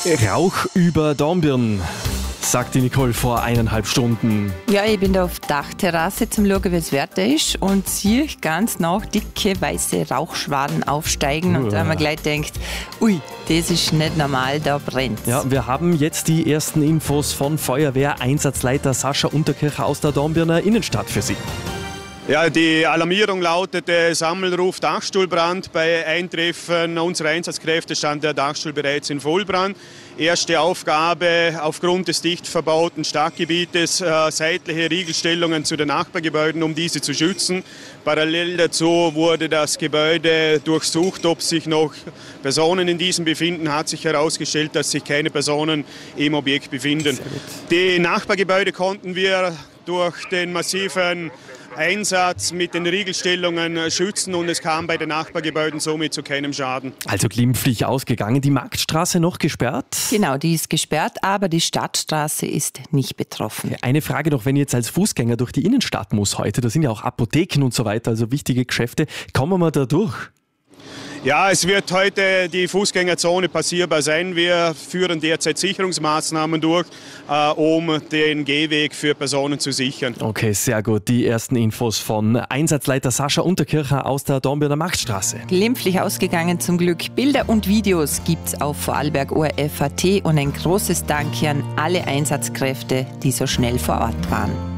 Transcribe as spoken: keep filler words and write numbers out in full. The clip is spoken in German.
Rauch über Dornbirn, sagte Nicole vor eineinhalb Stunden. Ja, ich bin da auf der Dachterrasse zum Schauen, wie das Wetter ist und sehe ganz nach dicke weiße Rauchschwaden aufsteigen und da haben wir gleich gedacht, ui, das ist nicht normal, da brennt. Ja, wir haben jetzt die ersten Infos von Feuerwehr-Einsatzleiter Sascha Unterkircher aus der Dornbirner Innenstadt für Sie. Ja, die Alarmierung lautete Sammelruf Dachstuhlbrand. Bei Eintreffen unserer Einsatzkräfte stand der Dachstuhl bereits in Vollbrand. Erste Aufgabe aufgrund des dicht verbauten Stadtgebietes äh, seitliche Riegelstellungen zu den Nachbargebäuden, um diese zu schützen. Parallel dazu wurde das Gebäude durchsucht, ob sich noch Personen in diesem befinden. Hat sich herausgestellt, dass sich keine Personen im Objekt befinden. Die Nachbargebäude konnten wir durch den massiven Einsatz mit den Riegelstellungen schützen und es kam bei den Nachbargebäuden somit zu keinem Schaden. Also glimpflich ausgegangen. Die Marktstraße noch gesperrt? Genau, die ist gesperrt, aber die Stadtstraße ist nicht betroffen. Eine Frage noch, wenn ich jetzt als Fußgänger durch die Innenstadt muss heute, da sind ja auch Apotheken und so weiter, also wichtige Geschäfte, kommen wir da durch? Ja, es wird heute die Fußgängerzone passierbar sein. Wir führen derzeit Sicherungsmaßnahmen durch, äh, um den Gehweg für Personen zu sichern. Okay, sehr gut. Die ersten Infos von Einsatzleiter Sascha Unterkircher aus der Dornbirner Marktstraße. Glimpflich ausgegangen zum Glück. Bilder und Videos gibt's auf Vorarlberg O R F Punkt A T und ein großes Danke an alle Einsatzkräfte, die so schnell vor Ort waren.